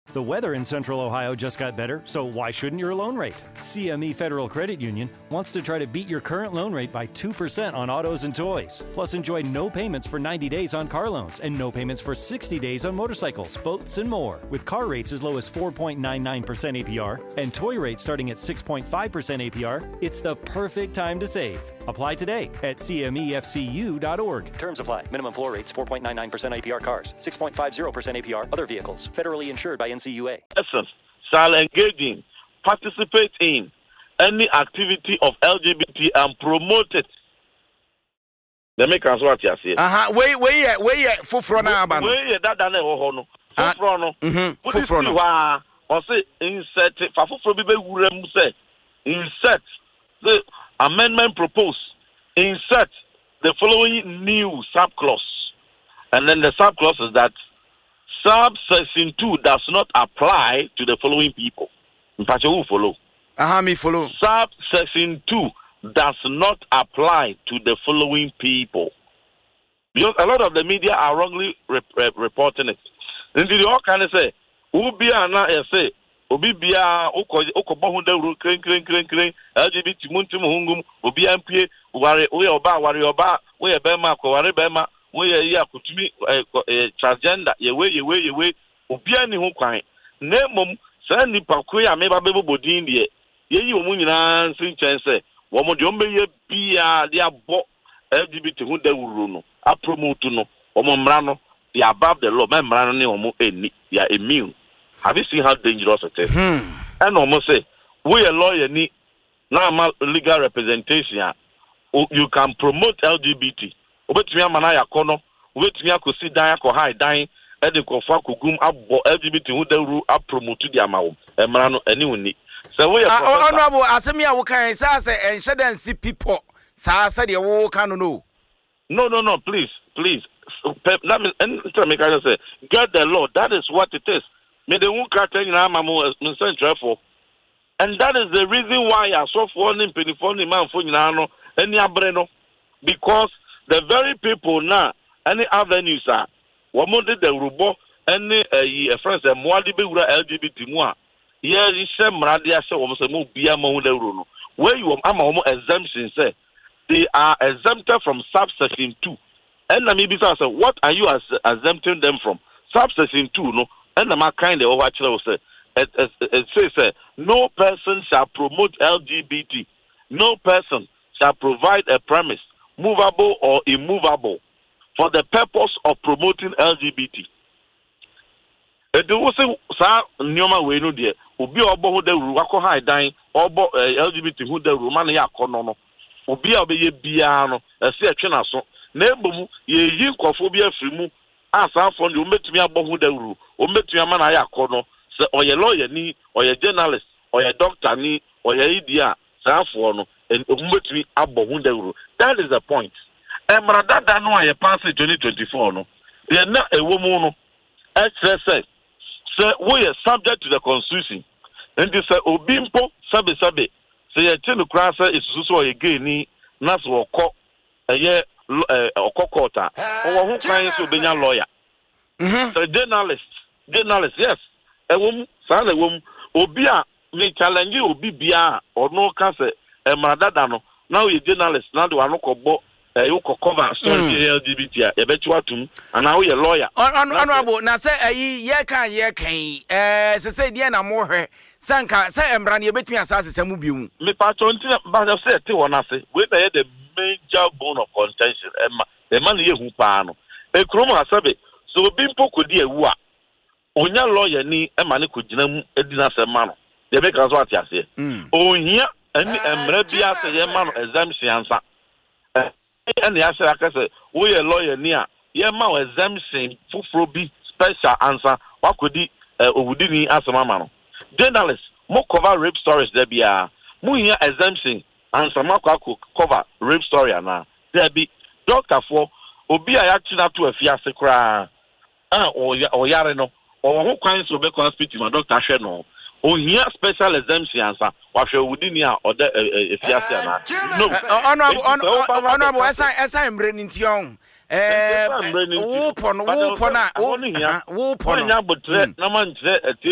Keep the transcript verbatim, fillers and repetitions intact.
The weather in Central Ohio just got better, so why shouldn't your loan rate? C M E Federal Credit Union wants to try to beat your current loan rate by two percent on autos and toys. Plus, enjoy no payments for ninety days on car loans and no payments for sixty days on motorcycles, boats, and more. With car rates as low as four point nine nine percent A P R and toy rates starting at six point five percent A P R, it's the perfect time to save. Apply today at C M E F C U dot org. Terms apply. Minimum floor rates four point nine nine percent A P R cars, six point five zero percent A P R other vehicles. Federally insured by N C U A. Essence shall engage in, participate in any activity of L G B T and promote it. They make us what you say. Uh-huh. Wait, wait, wait, wait, Fufro na abano. Wait, that dane ho no. Fufro no. Mhm. Fufro no. Wa, o say insert fa fufro bi be wura mu say insert the amendment proposed. Insert the following new subclause. And then the subclause is that subsection two does not apply to the following people. Mpache who follow? Aha, me follow. Subsection two does not apply to the following people. Because a lot of the media are wrongly rep- rep- reporting it. Indeed, they all kind of say, "Ubi ana say, Ubi bia uko uko bahunda uru kren kren kren kren L G B T muntu muhungum Ubi M P wari uye oba wari oba uye bema ko wari bema uye ya kutumi transgender yewe yewe yewe Ubi ani hu kwan na mom sa nipa ko ya meba bebo bodin de yeyi omu nyina nsin chense wo mo de omeye bia de abo L G B T hu da uru no a promote no omo mra no they above the law me mra no ne omo eni ya immune. Have you seen how dangerous it is? Hmm. And almost say, we a lawyer need now legal representation. You can promote L G B T. Obet me manaya kono, obet me ko si dan ko high dan, e de ko fa ko gum abo L G B T hu daru a promote di amawo. E mra no eni woni. So we ah honorable asemi a wo kan say say enhye dan si people sa say de wo kan no. No no no please please. Let me make I say get the law. That is what it is. Me de won kata nyina amamu nsentrefo. And that is the reason why I saw for nim penifo ni man fo nyina no ani abre no, because the very people now any avenues are wo mo de the rubo any eh friends e mo ade be wura L G B T mu a ye hye mrade a hye wo so mo bia mo de wuro no where you ama wo exemption say they are exempted from subsection two. And na me be say what are you as exempting them from? Subsection two no. And the man kind of what you say, it, it, it says, uh, no person shall promote L G B T. No person shall provide a premise, movable or immovable, for the purpose of promoting L G B T. It was a nyoma we no dear. Ubi obo who de wako high dying, obo L G B T who de rumani ya kono. Ubi obe ye biano, a see a china so. Nebomu ye yin kophobia frimu. Asa for you met me about who the rule, or met me a man I corner, or your lawyer ni, or your journalist, or your doctor ni, or your idia, Sanfono, and met me about who the rule. That is the point. And Radada no I pass in twenty twenty-four no. They are not a woman. As I said, sir, we are subject to the constitution. And they say, Obimpo, Sabe Sabe, say a ten crasser is so again, ni, Naso or a year. Uh, Okokota, or who clients will be a lawyer. Mm-hmm. So, journalist, journalist, yes, a woman, son, a woman, Obia, may challenge you, be Bia, or no cancer, a Maradano. Now, you're journalist, now do I look about a Yoko cover, story L G B T, a bet you to, and now you're a lawyer. Honorable, now say, a ye can, ye can, as I say, Diana more, Sanka, say, and Brand, you bet me as a Samubium. Me patron, but I said to one, I say, with the major bone of contention, the man here who pano. A chroma sabe, so Bimpo could be a wa. Onya lawyer ni a man could jam a dinner mano. They make us what you say. Oh, here, and Rebia say a man exemption answer. And the answer, I say, we a lawyer near, ye ma exemption, Fufrobi, special answer, what could he, Udini answer mamma. Journalists, more cover rape stories there be a Muya exemption. And some could cover rape story and there be doctor for Obi I actually to a fiancé cry or Yareno or who kinds of become speech my doctor Sheno. Oh, here special exemption answer, what you would in here or the fiancé. No, honorable, honorable, as I as I am bringing to young. Eh, whoop on, whoop on, whoop on, whoop on,